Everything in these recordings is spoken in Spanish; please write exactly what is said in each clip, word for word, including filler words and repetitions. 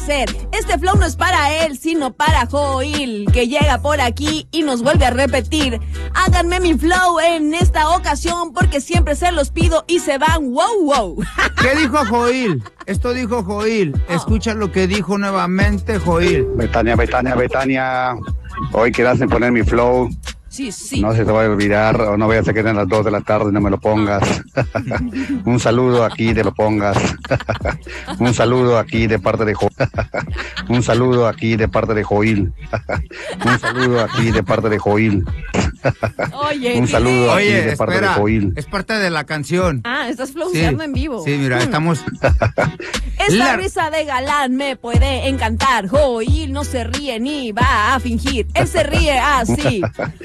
hacer. Este flow no es para él, sino para Joel, que llega por aquí y nos vuelve a repetir. Háganme mi flow en esta ocasión, porque siempre se los pido y se van wow wow. ¿Qué dijo Joel? Esto dijo Joel. Oh. Escucha lo que dijo nuevamente Joel. Betania, Betania, Betania. Hoy quedaste en poner mi flow. Sí, sí. No se te vaya a olvidar, o no vaya a ser que en las dos de la tarde no me lo pongas. Un saludo aquí de lo pongas. Un saludo aquí de parte de Joel. Un saludo aquí de parte de Joel. Un saludo aquí de parte de Joel. Oye, un saludo aquí Oye, de parte espera, de Joel. Es parte de la canción. Ah, estás flowseando sí, en vivo. Sí, mira, estamos... Esta la... risa de galán me puede encantar. Joel no se ríe ni va a fingir. Él se ríe así.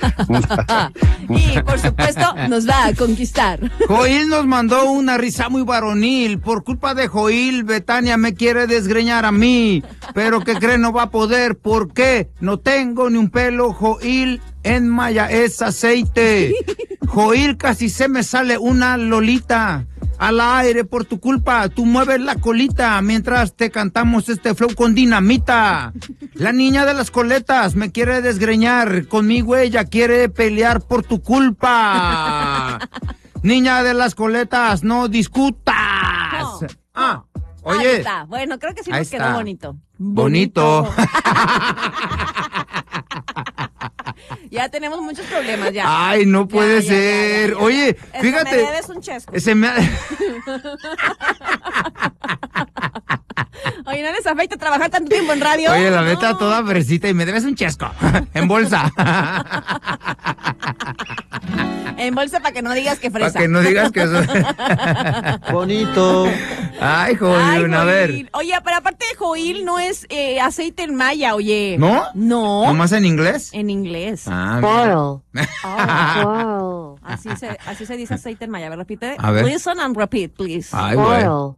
Y por supuesto nos va a conquistar. Joel nos mandó una risa muy varonil. Por culpa de Joel, Betania me quiere desgreñar a mí. Pero que cree no va a poder. ¿Por qué? No tengo ni un pelo, Joel. En Maya es aceite. Joel, casi se me sale una lolita. Al aire por tu culpa, tú mueves la colita mientras te cantamos este flow con dinamita. La niña de las coletas me quiere desgreñar, conmigo ella quiere pelear por tu culpa. Niña de las coletas, no discutas. No, ah, no. Oye. Ahí está. Bueno, creo que sí nos quedó bonito. Bonito. bonito. Ya tenemos muchos problemas ya. Ay, no puede ya, ser. Ya, ya, ya, Oye, ya. fíjate. Me debes un chesco. Se me ha... Oye, ¿no les afecta trabajar tanto tiempo en radio? Oye, la neta no. toda fresita y me debes un chesco. En bolsa. En bolsa para que no digas que fresa. Para que no digas que soy... Bonito. Ay, Joel, a ver. Oye, pero aparte de Joel no es eh, aceite en maya, oye. ¿No? No. ¿Nomás en inglés? En inglés. Ah, oh, wow. Así se, así se dice aceite en maya. A ver, repite. A ver. Listen and repeat, please. Ay, güey. Oil.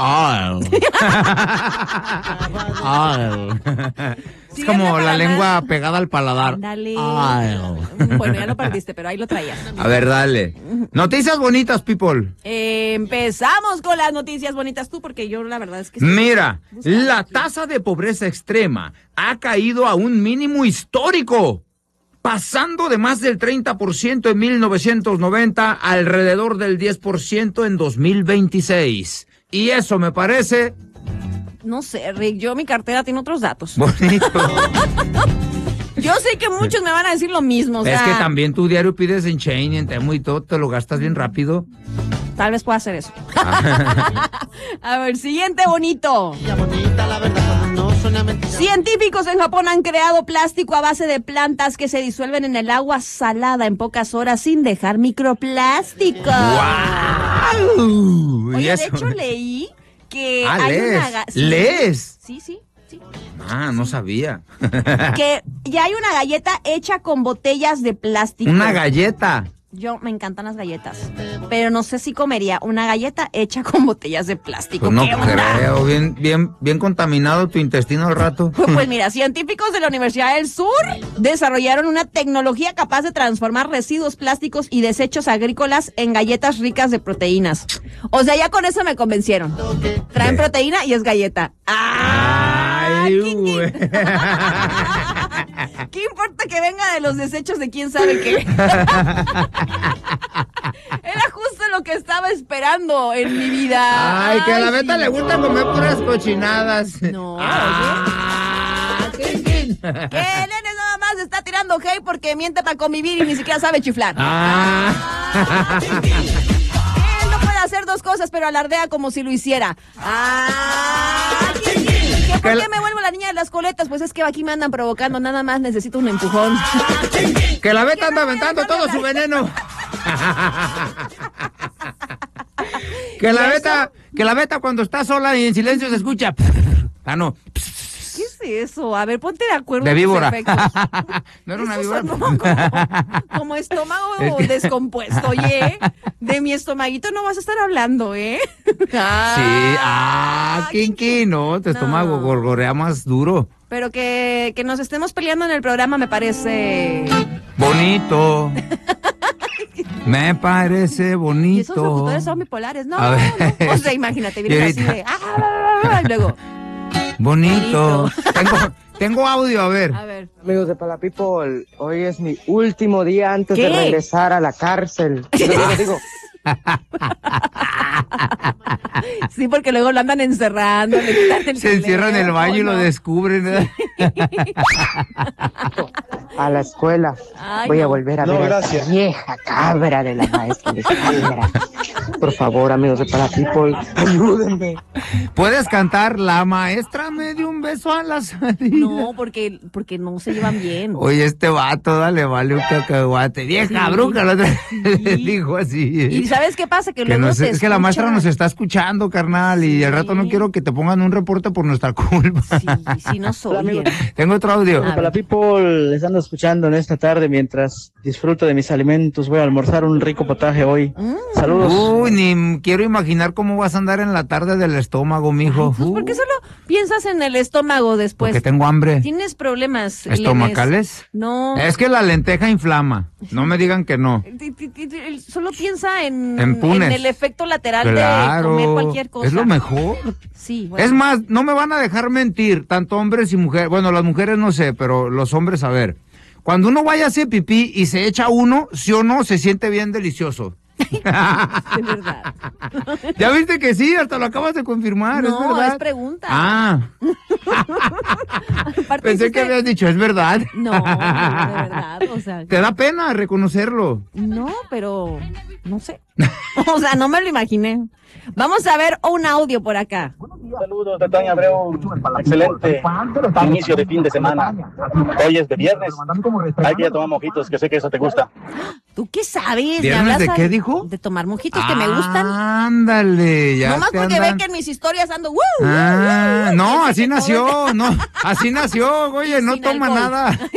Es como la lengua pegada al paladar. Dale. Bueno, ya lo perdiste, pero ahí lo traías. A ver, dale. Noticias bonitas, people. Eh, empezamos con las noticias bonitas tú, porque yo la verdad es que... Mira, la tasa de pobreza extrema ha caído a un mínimo histórico, pasando de más del treinta por ciento en mil novecientos noventa a alrededor del diez por ciento en dos mil veintiséis. Y eso me parece... No sé, Rick, yo mi cartera tiene otros datos. Bonito. Yo sé que muchos me van a decir lo mismo. O sea, es que también tu diario pides en Chain y en Temu y todo, te lo gastas bien rápido. Tal vez pueda hacer eso. A ver, siguiente bonito. Bonita, la verdad, no suena mentira. Científicos en Japón han creado plástico a base de plantas que se disuelven en el agua salada en pocas horas sin dejar microplástico. ¡Wow! Oye, de hecho leí que ah, hay lees. una... Sí, ¿Lees? Sí, sí, sí. Ah, no sabía. Que ya hay una galleta hecha con botellas de plástico. Una galleta. Yo me encantan las galletas, pero no sé si comería una galleta hecha con botellas de plástico. Pues no ¿Qué onda? creo, bien, bien, bien contaminado tu intestino al rato. Pues mira, científicos de la Universidad del Sur desarrollaron una tecnología capaz de transformar residuos plásticos y desechos agrícolas en galletas ricas de proteínas. O sea, ya con eso me convencieron. Traen ¿Qué? proteína y es galleta. ¡Ah! Ay, ¿Quién, quién? ¿Qué importa que venga de los desechos de quién sabe qué? Era justo lo que estaba esperando en mi vida. Ay, que a la Ay, Beta sí. le gusta comer puras cochinadas. No, ah, ¿quién, quién? Que el nene nada más está tirando hate porque miente para convivir y ni siquiera sabe chiflar. Ah. Él no puede hacer dos cosas, pero alardea como si lo hiciera. Ah, ¿quién, quién? ¿Que ¿Por qué me vuelvo la niña de las coletas? Pues es que aquí me andan provocando, nada más necesito un empujón. Que la Beta anda aventando todo su veneno. Que la Beta, que la Beta cuando está sola y en silencio se escucha. Ah, no. ¿Qué es eso? A ver, ponte de acuerdo. De víbora. No era una víbora. víbora. Como, como estómago es que... descompuesto, oye. De mi estomaguito no vas a estar hablando, ¿eh? Ah, sí, ah, Kinky, no, tu estómago no. Gorgorea más duro. Pero que, que nos estemos peleando en el programa me parece... bonito. Me parece bonito. Y esos locutores son bipolares. No, no, no. O sea, imagínate, vienes así de... Ah, y luego... Bonito. Tengo, tengo audio, a ver. A ver. Amigos de Pala People, hoy es mi último día antes ¿Qué? de regresar a la cárcel. Yo les digo, Sí, porque luego lo andan encerrando, le quitan el Se encierra en el baño y lo teléfono. descubren. ¿eh? a la escuela. Ay, Voy a no. volver a No, ver a gracias. esa vieja cabra de la maestra de escuela. Por favor, amigos de Pala People, ayúdenme. ¿Puedes cantar? La maestra me dio un beso a la salida. No, porque, porque no se llevan bien. Oye, este vato, dale, vale un cacahuate. Vieja Sí. bruja, la otra Sí. dijo así. ¿Y sabes qué pasa? Que, Que luego nos- te es que la escuchan. maestra nos está escuchando, carnal, y al rato no Sí. quiero que te pongan un reporte por nuestra culpa. Sí, sí nos Hola, oyen. amigos. Tengo otro audio. A Pala People, les ando escuchando en esta tarde mientras disfruto de mis alimentos. Voy a almorzar un rico potaje hoy. Mm. Saludos. Uy, ni quiero imaginar cómo vas a andar en la tarde del estómago, mijo. Pues, ¿por qué solo piensas en el estómago después? Porque tengo hambre. ¿Tienes problemas? Lenes? ¿Estomacales? No. Es que la lenteja inflama. No me digan que no. Ti- ti- ti- ti- Solo piensa en, En punes. en el efecto lateral Claro. de comer cualquier cosa. Es lo mejor. Sí, bueno. Es más, no me van a dejar mentir, tanto hombres y mujeres. Bueno, las mujeres no sé, pero los hombres, a ver. Cuando uno vaya a hacer pipí y se echa uno, sí o no, se siente bien delicioso. De verdad. Ya viste que sí, hasta lo acabas de confirmar, es No, verdad. es pregunta. Ah, Aparte pensé hiciste- que habías dicho, es verdad. No, no, de verdad, o sea. Te da pena reconocerlo. No, pero no sé. O sea, no me lo imaginé. Vamos a ver un audio por acá. Saludos de Tania Abreu, excelente inicio de fin de semana. Hoy es de viernes, hay que ir a tomar mojitos, que sé que eso te gusta. ¿Tú qué sabes? ¿Me ¿Viernes hablas de al- qué dijo? De tomar mojitos que me gustan. Ándale, ya Nomás te porque andan- ve que en mis historias ando. ¡Woo! Ah, ¡Woo! no, Piensa así que todo nació, es- no, así nació, oye, no Sin toma alcohol.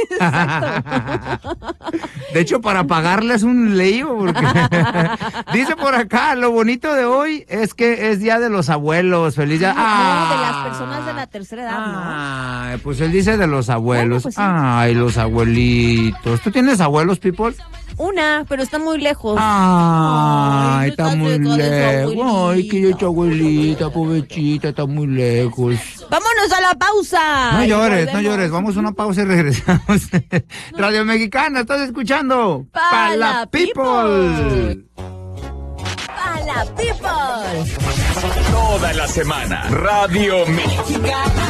nada. De hecho, para pagarle es un lío, porque dice por acá, lo bonito de hoy es que es Día de los Abuelos, feliz día. No, de las personas de la tercera edad, ¿no? Ay, pues él dice de los abuelos. Bueno, pues sí. Ay, los abuelitos. ¿Tú tienes abuelos, people? Una, pero está muy lejos. Ay, Ay, está está muy cerca de su lejos. Ay, que abuelita. tu abuelita, pobrecita, está muy lejos. Vámonos a la pausa. No Y llores, no volvemos. llores. Vamos a una pausa y regresamos. Radio Mexicana, ¿estás escuchando? Pa' la people. A la people. Toda la semana, Radio Mexicana.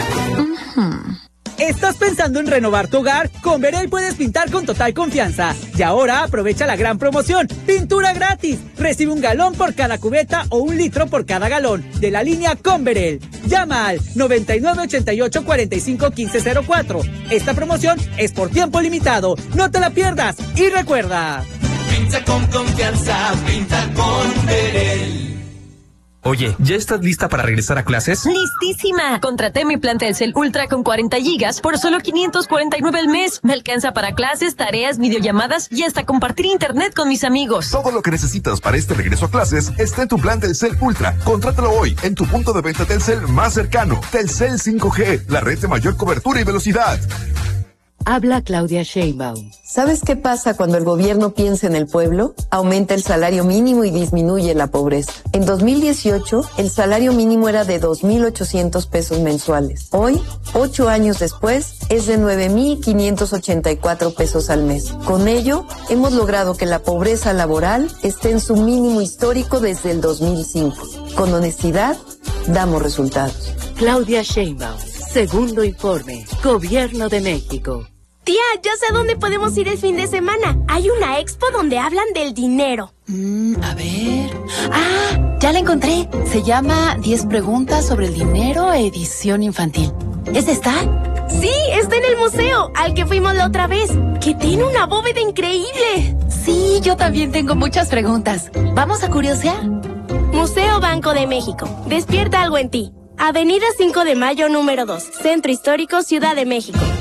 ¿Estás pensando en renovar tu hogar? Con Verel puedes pintar con total confianza. Y ahora aprovecha la gran promoción. ¡Pintura gratis! Recibe un galón por cada cubeta o un litro por cada galón de la línea con Verel. Llama al noventa y nueve ochenta y ocho cuarenta y cinco quince cero cuatro. Esta promoción es por tiempo limitado. ¡No te la pierdas! Y recuerda... Pinta con confianza, pinta con Verel. Oye, ¿ya estás lista para regresar a clases? ¡Listísima! Contraté mi plan Telcel Ultra con cuarenta gigas por solo quinientos cuarenta y nueve al mes. Me alcanza para clases, tareas, videollamadas y hasta compartir internet con mis amigos. Todo lo que necesitas para este regreso a clases está en tu plan Telcel Ultra. Contrátalo hoy en tu punto de venta Telcel más cercano. Telcel cinco G, la red de mayor cobertura y velocidad. Habla Claudia Sheinbaum. ¿Sabes qué pasa cuando el gobierno piensa en el pueblo? Aumenta el salario mínimo y disminuye la pobreza. En dos mil dieciocho, el salario mínimo era de dos mil ochocientos pesos mensuales. Hoy, ocho años después, es de nueve mil quinientos ochenta y cuatro pesos al mes. Con ello, hemos logrado que la pobreza laboral esté en su mínimo histórico desde el dos mil cinco. Con honestidad, damos resultados. Claudia Sheinbaum. Segundo informe. Gobierno de México. Tía, ya sé a dónde podemos ir el fin de semana. Hay una expo donde hablan del dinero. Mm, a ver... ¡Ah! Ya la encontré. Se llama diez preguntas sobre el dinero, edición infantil. ¿Es esta? Sí, está en el museo, al que fuimos la otra vez, que tiene una bóveda increíble. Sí, yo también tengo muchas preguntas. ¿Vamos a curiosear? Museo Banco de México. Despierta algo en ti. Avenida cinco de Mayo, número dos. Centro Histórico, Ciudad de México.